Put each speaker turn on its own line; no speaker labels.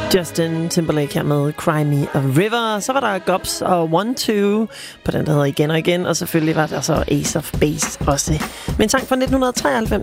Justin Timberlake her med Cry Me a River. Så var der Gobs og 1-2 på den, der hedder Igen og Igen. Og selvfølgelig var der så Ace of Base også. Men sang fra 1993.